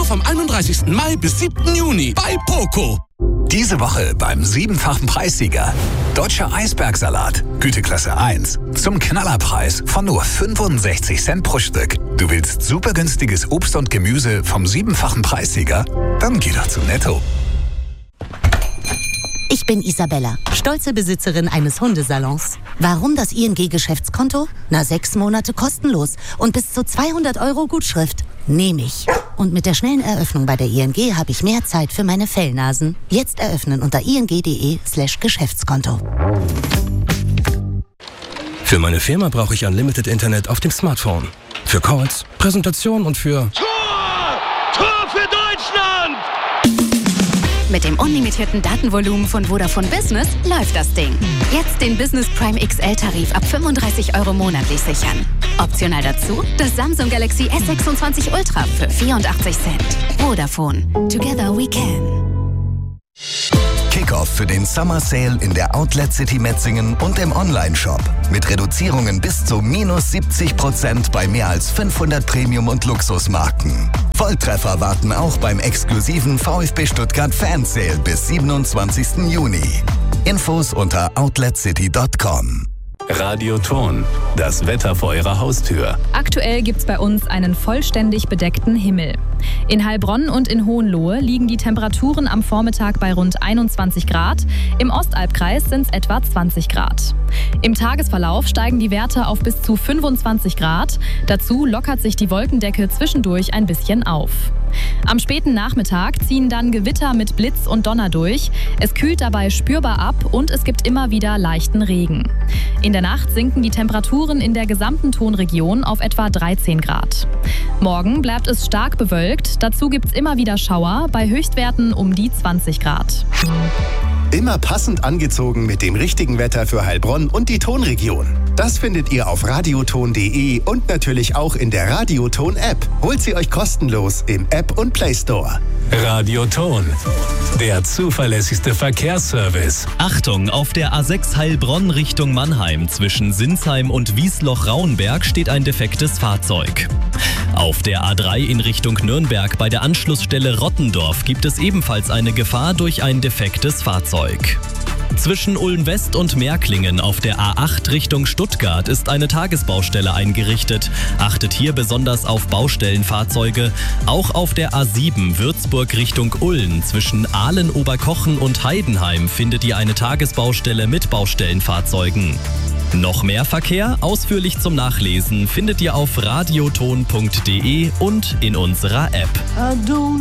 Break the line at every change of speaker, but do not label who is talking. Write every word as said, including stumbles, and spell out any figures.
vom einunddreißigsten Mai bis siebten Juni bei Poco.
Diese Woche beim siebenfachen Preissieger. Deutscher Eisbergsalat, Güteklasse eins. Zum Knallerpreis von nur fünfundsechzig Cent pro Stück. Du willst super günstiges Obst und Gemüse vom siebenfachen Preissieger? Dann geh doch zu Netto.
Ich bin Isabella, stolze Besitzerin eines Hundesalons. Warum das I N G-Geschäftskonto? Na, sechs Monate kostenlos und bis zu zweihundert Euro Gutschrift. Nehme ich. Und mit der schnellen Eröffnung bei der I N G habe ich mehr Zeit für meine Fellnasen. Jetzt eröffnen unter ing.de slash Geschäftskonto.
Für meine Firma brauche ich Unlimited Internet auf dem Smartphone. Für Calls, Präsentation und für...
Tor! Tor für Deutschland!
Mit dem unlimitierten Datenvolumen von Vodafone Business läuft das Ding. Jetzt den Business Prime X L-Tarif ab fünfunddreißig Euro monatlich sichern. Optional dazu das Samsung Galaxy S sechsundzwanzig Ultra für vierundachtzig Cent. Vodafone. Together we can.
Kickoff für den Summer Sale in der Outlet City Metzingen und im Online-Shop. Mit Reduzierungen bis zu minus siebzig Prozent bei mehr als fünfhundert Premium- und Luxusmarken. Volltreffer warten auch beim exklusiven VfB Stuttgart Fan Sale bis siebenundzwanzigsten Juni. Infos unter outlet city punkt com.
Radioton, das Wetter vor Ihrer Haustür.
Aktuell gibt's bei uns einen vollständig bedeckten Himmel. In Heilbronn und in Hohenlohe liegen die Temperaturen am Vormittag bei rund einundzwanzig Grad. Im Ostalbkreis sind es etwa zwanzig Grad. Im Tagesverlauf steigen die Werte auf bis zu fünfundzwanzig Grad. Dazu lockert sich die Wolkendecke zwischendurch ein bisschen auf. Am späten Nachmittag ziehen dann Gewitter mit Blitz und Donner durch. Es kühlt dabei spürbar ab und es gibt immer wieder leichten Regen. In der Nacht sinken die Temperaturen in der gesamten Tonregion auf etwa dreizehn Grad. Morgen bleibt es stark bewölkt. Dazu gibt es immer wieder Schauer bei Höchstwerten um die zwanzig Grad.
Immer passend angezogen mit dem richtigen Wetter für Heilbronn und die Tonregion. Das findet ihr auf radioton punkt de und natürlich auch in der Radioton-App. Holt sie euch kostenlos im App- und Play-Store.
Radioton, der zuverlässigste Verkehrsservice.
Achtung, auf der A sechs Heilbronn Richtung Mannheim zwischen Sinsheim und Wiesloch-Rauenberg steht ein defektes Fahrzeug. Auf der A drei in Richtung Nürnberg bei der Anschlussstelle Rottendorf gibt es ebenfalls eine Gefahr durch ein defektes Fahrzeug. Zwischen Ulm-West und Märklingen auf der A acht Richtung Stuttgart ist eine Tagesbaustelle eingerichtet. Achtet hier besonders auf Baustellenfahrzeuge. Auch auf der A sieben Würzburg Richtung Ulm zwischen Ahlen-Oberkochen und Heidenheim findet ihr eine Tagesbaustelle mit Baustellenfahrzeugen. Noch mehr Verkehr, ausführlich zum Nachlesen, findet ihr auf radioton punkt de und in unserer App.